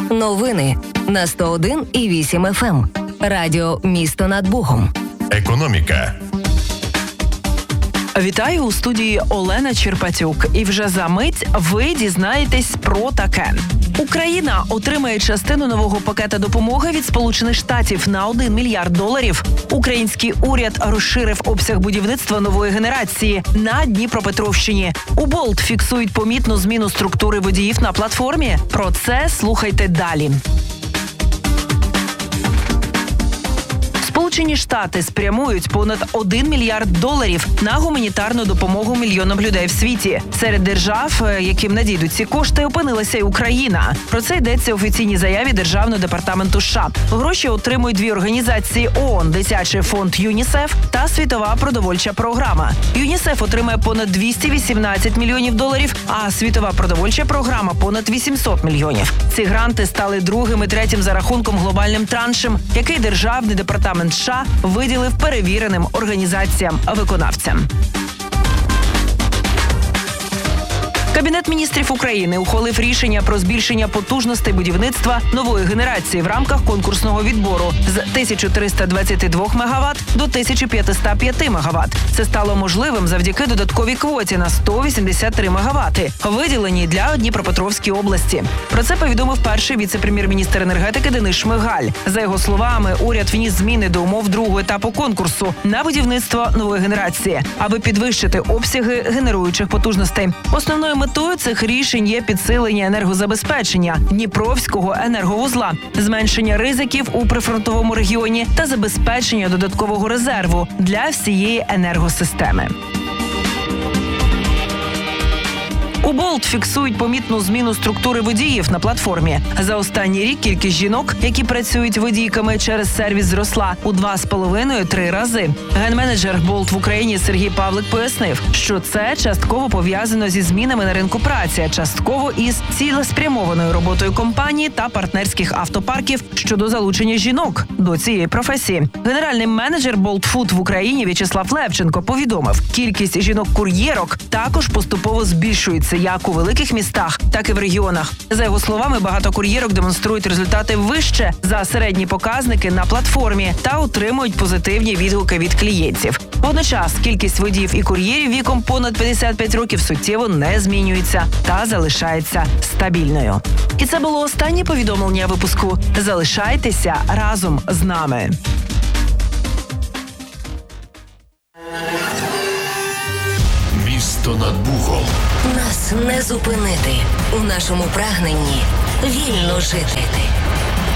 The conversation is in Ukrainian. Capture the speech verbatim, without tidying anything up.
Новини на сто один і вісім еф ем. Радіо «Місто над Богом». Економіка. Вітаю, у студії Олена Черпатюк. І вже за мить ви дізнаєтесь про таке. Україна отримає частину нового пакета допомоги від Сполучених Штатів на один мільярд доларів. Український уряд розширив обсяг будівництва нової генерації на Дніпропетровщині. У Болт фіксують помітну зміну структури водіїв на платформі. Про це слухайте далі. Сполучені Штати спрямують понад один мільярд доларів на гуманітарну допомогу мільйонам людей в світі. Серед держав, яким надійдуть ці кошти, опинилася й Україна. Про це йдеться в офіційній заяві Державного департаменту США. Гроші отримують дві організації ООН – Дитячий фонд ЮНІСЕФ та Світова продовольча програма. ЮНІСЕФ отримає понад двісті вісімнадцять мільйонів доларів, а Світова продовольча програма – понад вісімсот мільйонів. Ці гранти стали другим і третім за рахунком глобальним траншем, який Державний департамент США виділив перевіреним організаціям-виконавцям. Кабінет міністрів України ухвалив рішення про збільшення потужностей будівництва нової генерації в рамках конкурсного відбору з тисяча триста двадцять два мегаватт до тисяча п'ятсот п'ять мегаватт. Це стало можливим завдяки додатковій квоті на сто вісімдесят три мегаватти, виділеній для Дніпропетровської області. Про це повідомив перший віце-прем'єр-міністр енергетики Денис Шмигаль. За його словами, уряд вніс зміни до умов другого етапу конкурсу на будівництво нової генерації, аби підвищити обсяги генеруючих потужностей. Основною метою цих рішень є підсилення енергозабезпечення Дніпровського енерговузла, зменшення ризиків у прифронтовому регіоні та забезпечення додаткового резерву для всієї енергосистеми. У Болт фіксують помітну зміну структури водіїв на платформі. За останній рік кількість жінок, які працюють водійками через сервіс, зросла у два з половиною - три рази. Ген-менеджер Болт в Україні Сергій Павлик пояснив, що це частково пов'язано зі змінами на ринку праці, а частково із цілеспрямованою роботою компанії та партнерських автопарків щодо залучення жінок до цієї професії. Генеральний менеджер Болт Фуд в Україні В'ячеслав Левченко повідомив, кількість жінок-кур'єрок також поступово збільшується як у великих містах, так і в регіонах. За його словами, багато кур'єрок демонструють результати вище за середні показники на платформі та отримують позитивні відгуки від клієнтів. Водночас, кількість водіїв і кур'єрів віком понад п'ятдесят п'ять років суттєво не змінюється та залишається стабільною. І це було останнє повідомлення випуску. Залишайтеся разом з нами. Місто над Богом. Нас не зупинити у нашому прагненні вільно жити.